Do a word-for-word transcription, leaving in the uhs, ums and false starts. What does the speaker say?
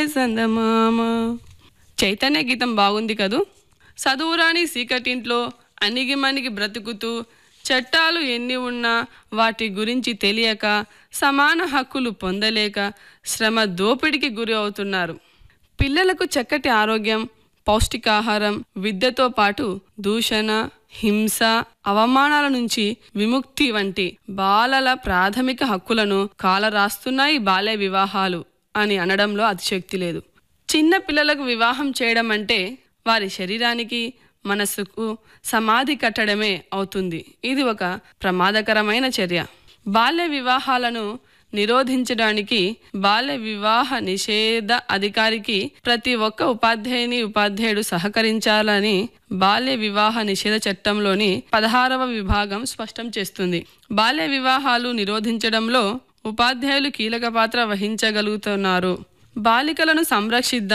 సందమామ. చైతన్య గీతం బాగుంది కదూ. చదువురాని సీకటింట్లో అణిగిమణిగి బ్రతుకుతూ చట్టాలు ఎన్ని ఉన్నా వాటి గురించి తెలియక సమాన హక్కులు పొందలేక శ్రమ దోపిడికి గురి అవుతున్నారు. పిల్లలకు చక్కటి ఆరోగ్యం, పౌష్టికాహారం, విద్యతో పాటు దూషణ, హింస, అవమానాల నుంచి విముక్తి వంటి బాలల ప్రాథమిక హక్కులను కాలరాస్తున్నాయి బాల్య వివాహాలు అని అనడంలో అతిశయోక్తి లేదు. చిన్న పిల్లలకు వివాహం చేయడం అంటే వారి శరీరానికి, మనస్సుకు సమాధి కట్టడమే అవుతుంది. ఇది ఒక ప్రమాదకరమైన చర్య. బాల్య వివాహాలను నిరోధించడానికి బాల్య వివాహ నిషేధ అధికారికి ప్రతి ఒక్క ఉపాధ్యాయుని ఉపాధ్యాయుడు సహకరించాలని బాల్య వివాహ నిషేధ చట్టంలోని పదహారవ విభాగం స్పష్టం చేస్తుంది. బాల్య వివాహాలు నిరోధించడంలో ఉపాధ్యాయులు కీలక పాత్ర వహించగలుగుతున్నారు. బాలికలను సంరక్షిద్దాం,